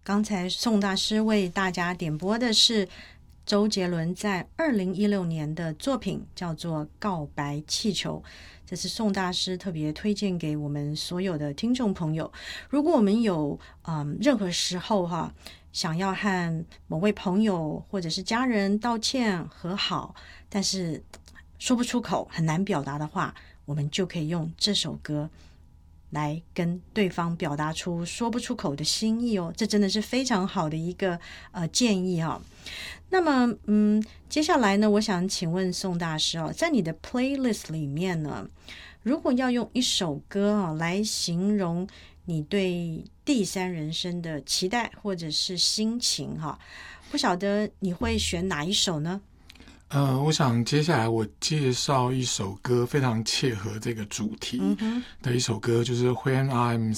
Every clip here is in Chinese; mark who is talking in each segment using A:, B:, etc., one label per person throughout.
A: 刚才宋大师为大家点播的是周杰伦在2016年的作品，叫做《告白气球》。这是宋大师特别推荐给我们所有的听众朋友。如果我们有任何时候想要和某位朋友或者是家人道歉和好，但是说不出口，很难表达的话，我们就可以用这首歌来跟对方表达出说不出口的心意哦。这真的是非常好的一个建议哦。那么接下来呢，我想请问宋大师哦，在你的 playlist 里面呢，如果要用一首歌来形容你对第三人生的期待或者是心情不晓得你会选哪一首呢？
B: 我想接下来我介绍一首歌，非常切合这个主题的一首歌，就是 When I'm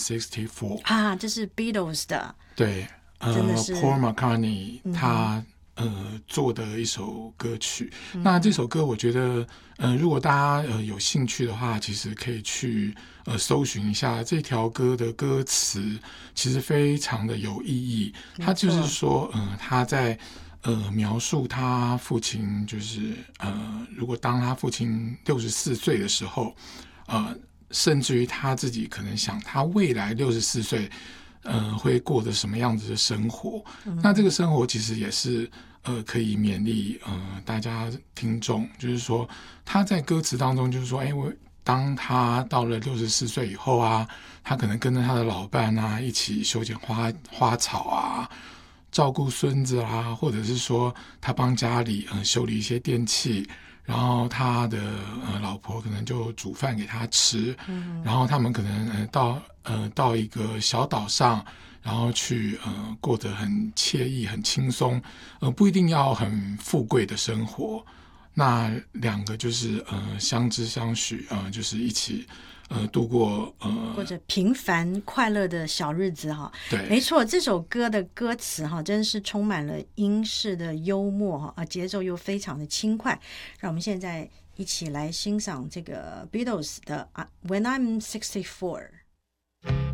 B: 64
A: 这是 Beatles 的。
B: 对，
A: 真的是
B: Paul McCartney 他做的一首歌曲。那这首歌我觉得如果大家有兴趣的话，其实可以去搜寻一下这条歌的歌词，其实非常的有意义。他就是说他在描述他父亲，就是如果当他父亲64岁的时候，甚至于他自己可能想他未来64岁会过着什么样子的生活。那这个生活其实也是可以勉励大家听众，就是说他在歌词当中就是说当他到了64岁以后他可能跟着他的老伴一起修剪花草照顾孙子或者是说他帮家里修理一些电器，然后他的老婆可能就煮饭给他吃，然后他们可能到一个小岛上，然后去过得很惬意很轻松，不一定要很富贵的生活。那两个就是相知相许就是一起度过
A: 或者平凡快乐的小日子
B: 对，
A: 没错，这首歌的歌词真是充满了英式的幽默节奏又非常的轻快。让我们现在一起来欣赏这个 Beatles 的When I'm 64。